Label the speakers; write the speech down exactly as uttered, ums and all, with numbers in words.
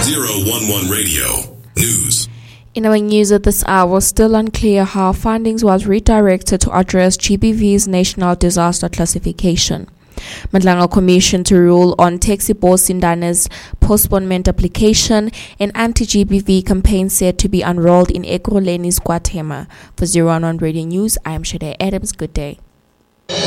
Speaker 1: zero one one Radio News.
Speaker 2: In our news at this hour, still unclear how fundings was redirected to address G B V's national disaster classification. Madlanga Commission to rule on Texibo Sindana's postponement application and anti-G B V campaign said to be unrolled in Ekurhuleni's Guatemala. For zero one one Radio News, I am Shade Adams. Good day.